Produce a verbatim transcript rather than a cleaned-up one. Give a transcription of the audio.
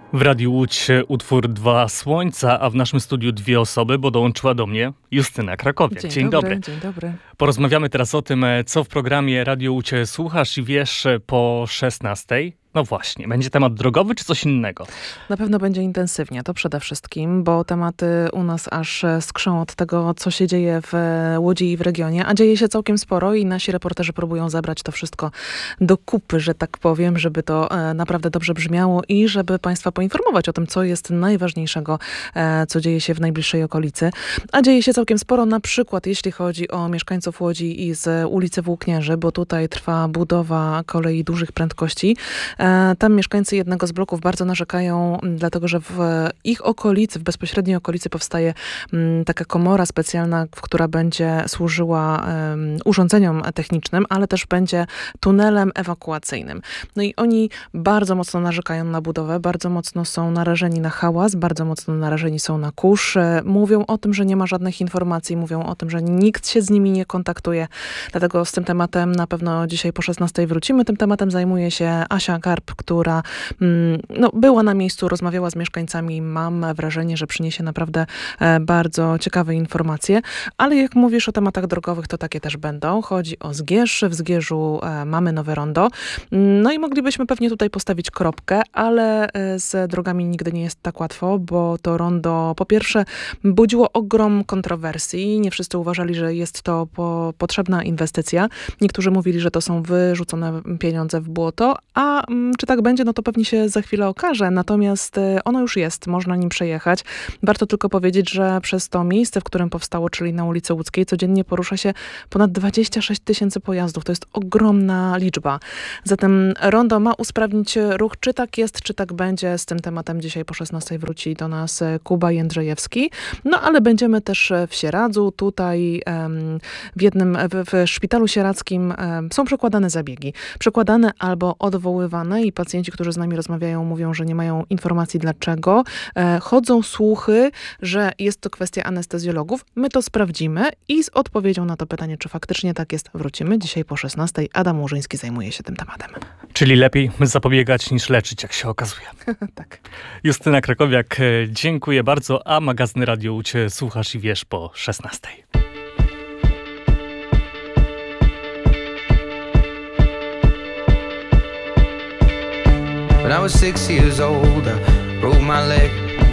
W Radiu Łódź utwór Dwa Słońca, a w naszym studiu dwie osoby, bo dołączyła do mnie Justyna Krakowiak. Dzień, Dzień dobry, dobry. Dzień dobry. Porozmawiamy teraz o tym, co w programie Radio Łódź słuchasz i wiesz po szesnastej. No właśnie, będzie temat drogowy czy coś innego? Na pewno będzie intensywnie, to przede wszystkim, bo tematy u nas aż skrzą od tego, co się dzieje w Łodzi i w regionie, a dzieje się całkiem sporo i nasi reporterzy próbują zabrać to wszystko do kupy, że tak powiem, żeby to naprawdę dobrze brzmiało i żeby Państwa poinformować o tym, co jest najważniejszego, co dzieje się w najbliższej okolicy. A dzieje się całkiem sporo, na przykład jeśli chodzi o mieszkańców Łodzi i z ulicy Włóknierzy, bo tutaj trwa budowa kolei dużych prędkości. Tam mieszkańcy jednego z bloków bardzo narzekają, dlatego że w ich okolicy, w bezpośredniej okolicy powstaje taka komora specjalna, która będzie służyła urządzeniom technicznym, ale też będzie tunelem ewakuacyjnym. No i oni bardzo mocno narzekają na budowę, bardzo mocno są narażeni na hałas, bardzo mocno narażeni są na kurz. Mówią o tym, że nie ma żadnych informacji, mówią o tym, że nikt się z nimi nie kontaktuje. Dlatego z tym tematem na pewno dzisiaj po szesnastej wrócimy. Tym tematem zajmuje się Asia Karp, która no, była na miejscu, rozmawiała z mieszkańcami. Mam wrażenie, że przyniesie naprawdę bardzo ciekawe informacje. Ale jak mówisz o tematach drogowych, to takie też będą. Chodzi o Zgierz. W Zgierzu mamy nowe rondo. No i moglibyśmy pewnie tutaj postawić kropkę, ale z drogami nigdy nie jest tak łatwo, bo to rondo po pierwsze budziło ogrom kontrowersji. Nie wszyscy uważali, że jest to po, potrzebna inwestycja. Niektórzy mówili, że to są wyrzucone pieniądze w błoto, a czy tak będzie, no to pewnie się za chwilę okaże. Natomiast ono już jest, można nim przejechać. Warto tylko powiedzieć, że przez to miejsce, w którym powstało, czyli na ulicy Łódzkiej, codziennie porusza się ponad dwadzieścia sześć tysięcy pojazdów. To jest ogromna liczba. Zatem rondo ma usprawnić ruch. Czy tak jest, czy tak będzie? Z tym tematem dzisiaj po szesnastej wróci do nas Kuba Jędrzejewski. No ale będziemy też w Sieradzu. Tutaj w jednym, w, w szpitalu sieradzkim są przekładane zabiegi. Przekładane albo odwoływane i pacjenci, którzy z nami rozmawiają, mówią, że nie mają informacji dlaczego. Chodzą słuchy, że jest to kwestia anestezjologów. My to sprawdzimy i z odpowiedzią na to pytanie, czy faktycznie tak jest, wrócimy dzisiaj po szesnastej. Adam Łużyński zajmuje się tym tematem. Czyli lepiej zapobiegać niż leczyć, jak się okazuje. Tak. Justyna Krakowiak, dziękuję bardzo, a magazyn Radio Łódź słuchasz i wiesz po szesnastej. When I was six years old, I broke my leg.